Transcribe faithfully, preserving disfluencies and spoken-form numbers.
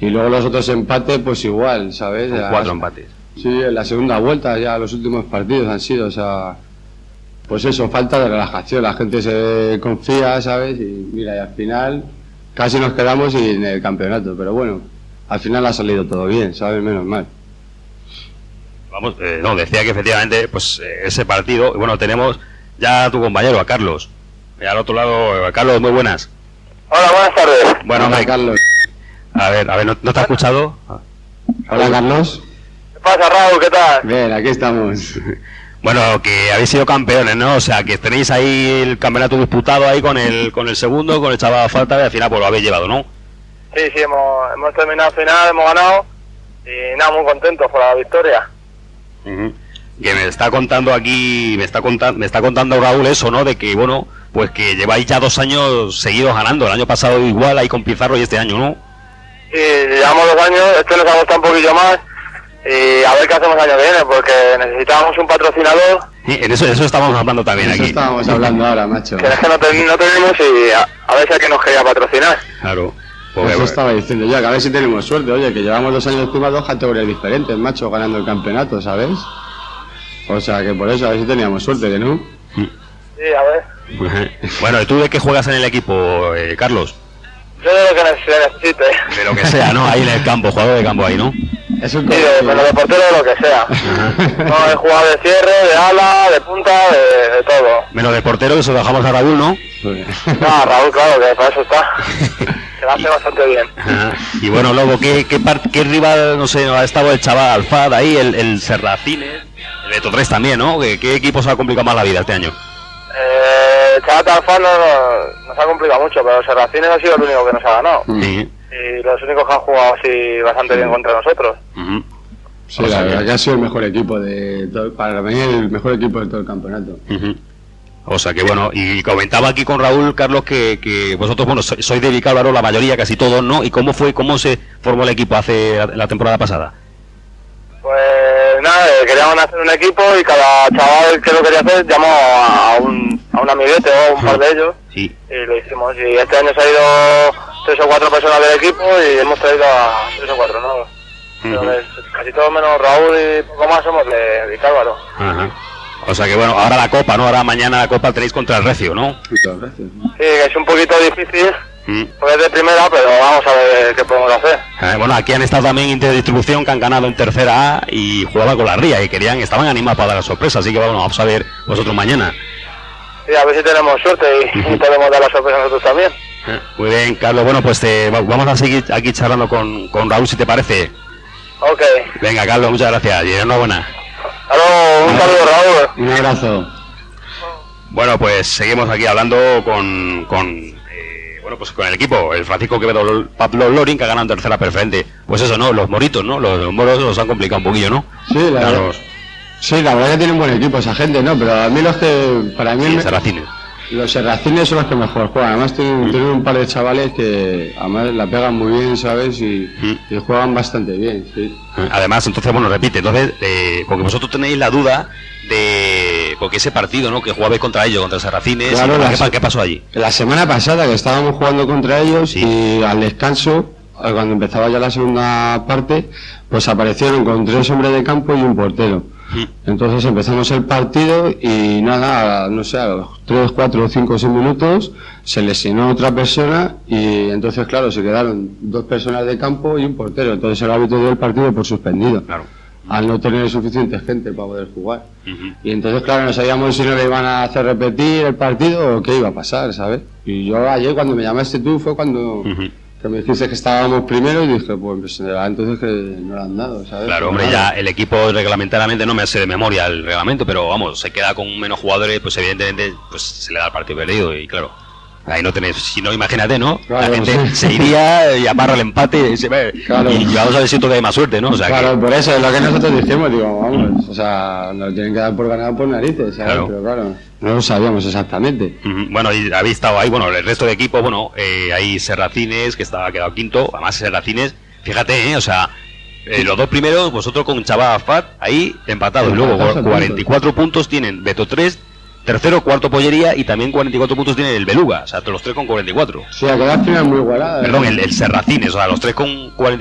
Y luego los otros empates, pues igual, ¿sabes? Con cuatro empates. Sí, en la segunda vuelta ya los últimos partidos han sido, o sea, pues eso, falta de relajación, la gente se confía, ¿sabes? Y mira, y al final casi nos quedamos sin el campeonato, pero bueno, al final ha salido todo bien, ¿sabes? Menos mal. Vamos, eh, no, decía que efectivamente, pues eh, ese partido, y bueno, tenemos ya a tu compañero, a Carlos, y al otro lado, a Carlos, muy buenas. Hola, buenas tardes. Bueno, Hola, Mike, Carlos. a ver, a ver, ¿no, no te has escuchado? Hola, Carlos. ¿Qué pasa, Raúl? ¿Qué tal? Bien, aquí estamos. Bueno, que habéis sido campeones, ¿no? O sea, que tenéis ahí el campeonato disputado ahí con el con el segundo, con el chaval falta, y al final pues lo habéis llevado, ¿no? Sí, sí, hemos, hemos terminado el final, hemos ganado y nada, muy contentos por la victoria. Uh-huh. Que me está contando aquí, me está contando, me está contando Raúl eso, ¿no? De que, bueno, pues que lleváis ya dos años seguidos ganando. El año pasado igual ahí con Pizarro y este año, ¿no? Sí, llevamos dos años, este nos ha costado un poquillo más y a ver qué hacemos el año que viene, porque necesitábamos un patrocinador. Sí, en eso, eso estábamos hablando también Eso aquí. estábamos hablando ahora, macho. Que es que no, ten, no tenemos y a, a ver si alguien nos quería patrocinar. Claro. Porque, Eso estaba diciendo yo, que a ver si tenemos suerte, oye, que llevamos dos años encima dos categorías diferentes, macho, ganando el campeonato, ¿sabes? O sea, que por eso, a ver si teníamos suerte, que no. Sí, a ver. bueno, ¿y tú de qué juegas en el equipo, eh, Carlos? Yo de lo que se necesite. De lo que sea, ¿no? Ahí en el campo, jugador de campo ahí, ¿no? Es un Sí, de, pero de portero de lo que sea. No, he jugado de cierre, de ala, de punta, de, de todo. Menos de portero, que se lo dejamos a Raúl, ¿no? No, Raúl, claro, que para eso está. Se lo hace bastante bien. Ajá. Y bueno, Lobo, ¿qué, qué, par- qué rival, no sé, ha estado el chaval Alfad ahí, el, el Serracines, el Beto tres también, ¿no? ¿Qué, qué equipos ha complicado más la vida este año? Eh, Chaval Alfano no, nos ha complicado mucho, pero Serracines ha sido el único que nos ha ganado. Sí. Y los únicos que han jugado así bastante bien contra nosotros. Uh-huh. Sí, O sea la que- verdad que ha sido el mejor equipo de todo, para mí el mejor equipo de todo el campeonato. Uh-huh. O sea que bueno, y comentaba aquí con Raúl, Carlos, que, que vosotros, bueno, so- sois de Vicálvaro la mayoría, casi todos, ¿no? ¿Y cómo fue, cómo se formó el equipo hace la, la temporada pasada? Pues nada, eh, queríamos hacer un equipo y cada chaval que lo quería hacer llamó a un, a un amiguete o a un par de ellos Sí. y lo hicimos. Y este año se ha ido tres o cuatro personas del equipo y hemos traído a tres o cuatro, ¿no? Pero Ujú. es- casi todos menos Raúl y poco más somos de Vicálvaro. Ajá. O sea que bueno, ahora la Copa, ¿no? Ahora mañana la Copa tenéis contra el Recio, ¿no? Muchas gracias. Sí, que es un poquito difícil, Mm. porque es de primera, pero vamos a ver qué podemos hacer. Eh, bueno, aquí han estado también Interdistribución, que han ganado en tercera A y jugaban con la Ría y querían, estaban animados para dar la sorpresa, así que bueno, vamos a ver vosotros mañana. Sí, a ver si tenemos suerte y, y podemos dar la sorpresa a nosotros también. Eh, Muy bien, Carlos, bueno, pues te, va- vamos a seguir aquí charlando con, con Raúl, si te parece. Ok. Venga, Carlos, muchas gracias y enhorabuena. Hasta luego, un saludo, Raúl. Un abrazo. Bueno, pues seguimos aquí hablando con, con eh, bueno, pues con el equipo, el Francisco Quevedo Pablo Lorin, que ha ganado en tercera preferente. Pues eso, ¿no? Los moritos, ¿no? Los, los moros los han complicado un poquillo, ¿no? Sí, la verdad. Claro, Sí, la verdad que tiene un buen equipo esa gente, ¿no? Pero a mí los que, para mí, sí, me- Serracines. los serracines son los que mejor juegan. Además tienen, tienen un par de chavales que además la pegan muy bien, ¿sabes? Y, y juegan bastante bien, sí. Además, entonces, bueno, repite, entonces, eh, porque vosotros tenéis la duda de, porque ese partido, ¿no? Que jugabais contra ellos, contra Serracines, Claro, y, ¿qué, las- pa- ¿qué pasó allí? La semana pasada que estábamos jugando contra ellos Sí. y al descanso, eh, cuando empezaba ya la segunda parte, pues aparecieron con tres hombres de campo y un portero. Entonces empezamos el partido y nada, no sé, a los tres, cuatro, cinco, seis minutos se lesionó otra persona y entonces claro, se quedaron dos personas de campo y un portero. Entonces el árbitro dio el partido por suspendido, Claro. al no tener suficiente gente para poder jugar. Ujú. Y entonces claro, no sabíamos si no le iban a hacer repetir el partido o qué iba a pasar, ¿sabes? Y yo ayer cuando me llamaste tú fue cuando... Ujú. que me dijiste que estábamos primero y dije, pues será entonces que no lo han dado, ¿sabes? Claro, Pues hombre, nada. ya el equipo reglamentariamente no me sé de memoria el reglamento, pero vamos, se queda con menos jugadores, pues evidentemente pues se le da el partido perdido y claro, ahí no tenés, si no, imagínate, ¿no? Claro, la gente sí. se iría y amarra el empate y se ve, Claro. y vamos a ver si otro que hay más suerte, ¿no? O sea Claro, que, por eso es lo que nosotros dijimos, digo, vamos, o sea, nos lo tienen que dar por ganado por narices, ¿sabes? Claro. Pero claro, no lo sabíamos exactamente. Ujú. Bueno, y habéis estado ahí, bueno, el resto de equipos, bueno, eh, hay Serracines, que estaba quedado quinto, además Serracines, fíjate, ¿eh? O sea, eh, los dos primeros, vosotros con Chaval Afat, ahí empatados, y luego Empatados a cuarenta y cuatro puntos tienen Beto tres, tercero, cuarto Pollería, y también cuarenta y cuatro puntos tiene el Beluga, o sea, los tres con cuarenta y cuatro. Sí, ha quedado al final muy igualada. ¿eh? Perdón, el, el Serracines, o sea, los tres con cuarenta y cuatro.